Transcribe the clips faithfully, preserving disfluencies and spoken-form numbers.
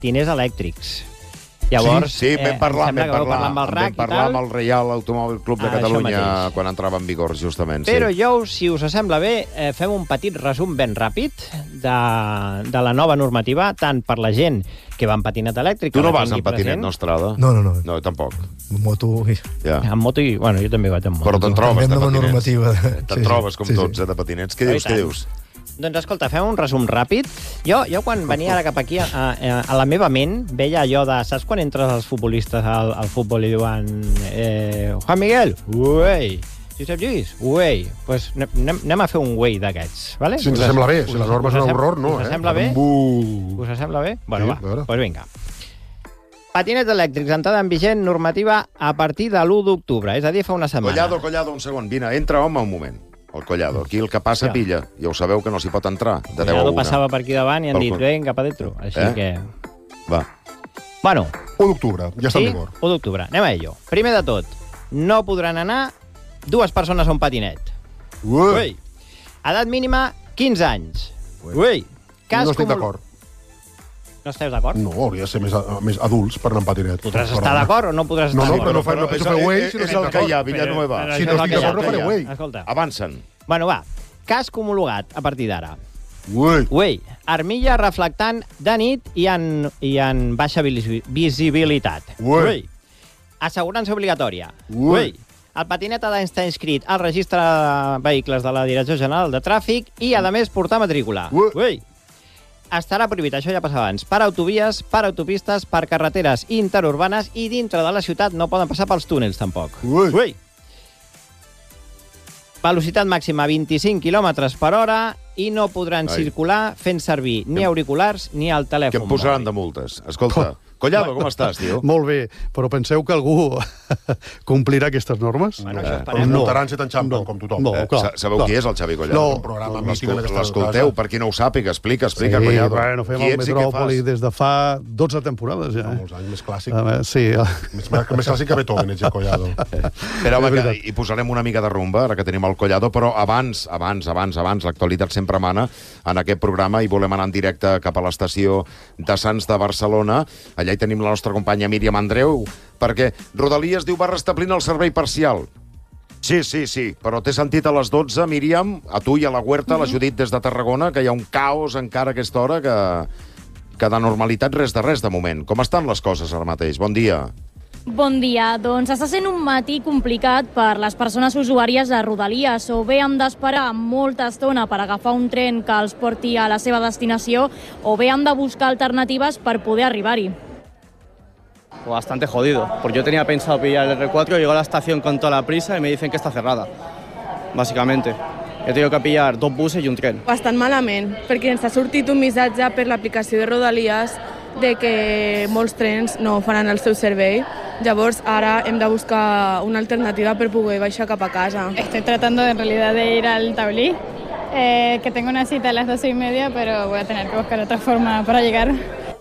patiners elèctrics. Llavors, sí, sí, vam parlar, eh, vam parlar, parlar amb el R A C vam parlar amb el Reial Automòbil Club de Ah, Catalunya quan entrava en vigor, justament. Però sí. jo, si us sembla bé, eh, fem un petit resum ben ràpid de, de la nova normativa, tant per la gent que va en patinet elèctric... Tu no vas en patinet, no, Estrada? No, no, no. No, tampoc. Moto... Ja. En moto, i, bueno, jo també vaig en moto. Però te'n trobes de patinets. Normativa. Te'n Sí, trobes, sí, com sí, tots, sí. eh, de patinets. Què dius, què dius? Doncs escolta, fem un resum ràpid. Jo, jo quan venia ara cap aquí, a, a, a la meva ment, veia allò de... Saps quan entres els futbolistes al, al futbol i diuen eh, Juan Miguel, uei, Josep Lluís, uei. Doncs pues anem, anem a fer un uei d'aquests, vale? Si ens sembla bé, si la norma és un horror, no, us eh? sembla bé? Bu... Us sembla bé? Bueno, Sí, va, a veure. doncs pues vinga. Patinets elèctrics, entrada en vigent normativa a partir de l'u d'octubre, és a dir, fa una setmana. Collado, Collado, un segon. Vine, entra, home, un moment. El Collado. Aquí el que passa Ja. pilla. Ja ho sabeu que no s'hi pot entrar. De deu a Collado una. passava per aquí davant i han Pel dit, con- vinga, pa dentro. Així Eh? que... Va. Bueno, u d'octubre, ja està sí, en vigor. u d'octubre. Anem a ello. Primer de tot, no podran anar dues persones a un patinet. Ui, Ui. Edat mínima, quinze anys. Ui. Cas no estic comú- d'acord. No esteu d'acord? No, hauria de ser més, més adults per anar en patinet. Podràs estar d'acord o no podràs No, estar no, d'acord? però no fa- no penso fer way, és, si no és estic el que hi ha, d'acord. Villanueva. Però- Si això no és el estic que hi ha. d'acord, no faré way. Escolta. Avancen. Bueno, va. Cas homologat a partir d'ara. Ui, Ui, armilla reflectant de nit i en, i en baixa visi- visibilitat. Ui. Assegurança obligatòria. Ui. El patinet ha d'estar inscrit al registre de vehicles de la Direcció General de Tràfic i, a més, portar matrícula. Ui. Ui. Estarà prohibit, això ja passava abans, per autovies, per autopistes, per carreteres interurbanes i dintre de la ciutat no poden passar pels túnels, tampoc. Ui. Ui. Velocitat màxima vint-i-cinc quilòmetres per hora i no podran Ai. circular fent servir ni auriculars ni el Que telèfon em posaran mòbil. de multes. Escolta, Collado, com estàs, tio? Molt bé, però penseu que algú complirà aquestes normes? Bueno, això Els esperem. No. multaran si t'enxampen, com tothom. No, Eh? clar. Sa- Sabeu clar. qui és el Xavi Collado? No. Un programa L'escol- mític d'aquesta L'escolteu, casa. per qui no ho sàpiga, explica, explica, Sí, Collado. bueno, fem Qui el ets i què Metròpoli fas? des de fa dotze temporades, ja. Fa Eh? molts anys, més clàssic. A veure, sí, Més, més clàssic que Beethoven, ets ja Collado. Però, home, És que, veritat. hi posarem una mica de rumba, ara que tenim el Collado, però abans, abans, abans, abans, l'actualitat sempre mana en aquest programa i volem anar en directe cap a l'estació de Sants de Barcelona. Allà hi tenim la nostra companya Míriam Andreu, perquè Rodalies diu va restablint el servei parcial. Sí, sí, sí, però t'he sentit a les dotze, Míriam, a tu i a la Huerta, la Judit des de Tarragona, que hi ha un caos encara a aquesta hora, que, que de normalitat res de res de moment. Com estan les coses ara mateix? Bon dia. Bon dia. Doncs està sent un matí complicat per les persones usuàries de Rodalies. O bé han d'esperar molta estona per agafar un tren que els porti a la seva destinació, o bé han de buscar alternatives per poder arribar-hi. Bastante jodido, porque yo tenía pensado pillar el erre cuatro, llego a la estación con toda la prisa y me dicen que está cerrada, básicamente. He tenido que pillar dos buses y un tren. Bastant malament, perquè ens ha sortit un missatge per l'aplicació de Rodalies de que molts trens no faran el seu servei. Llavors, ara hem de buscar una alternativa per poder baixar cap a casa. Estoy tratando de, en realidad de ir al Taulí, eh, que tengo una cita a las doce y media, pero voy a tener que buscar otra forma para llegar.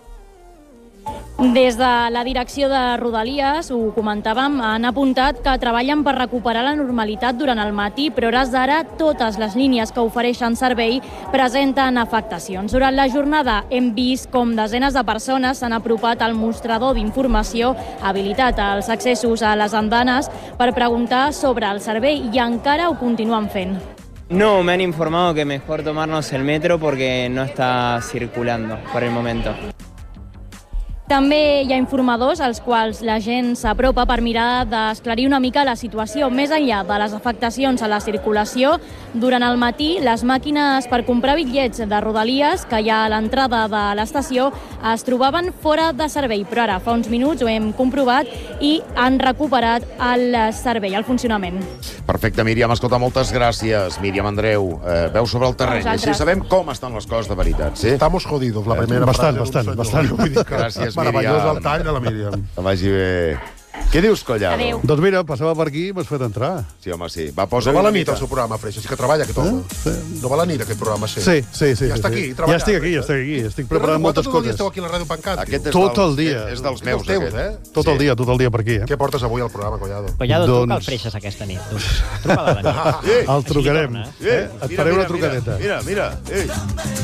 Des de la direcció de Rodalies, ho comentàvem, han apuntat que treballen per recuperar la normalitat durant el matí, però a hores d'ara totes les línies que ofereixen servei presenten afectacions. Durant la jornada hem vist com desenes de persones s'han apropat al mostrador d'informació habilitat als accessos a les andanes per preguntar sobre el servei i encara ho continuen fent. No, me han informado que mejor tomarnos el metro porque no está circulando por el momento. També hi ha informadors als quals la gent s'apropa per mirar d'esclarir una mica la situació. Més enllà de les afectacions a la circulació, durant el matí les màquines per comprar bitllets de Rodalies que hi ha a l'entrada de l'estació es trobaven fora de servei, però ara fa uns minuts ho hem comprovat i han recuperat el servei, el funcionament. Perfecte, Míriam. Escolta, moltes gràcies. Míriam Andreu, eh, veu sobre el terreny. Vosaltres. Així sabem com estan les coses de veritat, sí? Estamos jodidos, la primera Bastant, frase. bastant, d'un bastant. senyor. Vull dir que Gràcies, meravellós Míriam. el tall de la Míriam. Que vagi bé. Què dius, Collado? Adéu. Doncs mira, passava per aquí i m'has fet entrar. Sí, home, sí. Va, posa No va la nit el seu programa, Freixa, sí que treballa aquest home. No va la nit aquest programa, sí. Sí, sí, sí. Ja sí, està sí. aquí, Ja treballant. estic aquí, ja estic aquí. Estic preparant moltes Tot el dia coses. esteu aquí a la ràdio pencant, tio. Aquest és Tot del- el dia. És, és dels És meus, dels teus, aquest. eh? Tot el dia, tot el dia per aquí, eh? Què portes avui al programa, Collado? Collado, truca Doncs- al Freixas aquesta nit. Tu. Truca-la a la nit. Eh, El trucarem. torna, Eh? Et mira, faré una mira, trucadeta. Mira, mira, mira. Ei.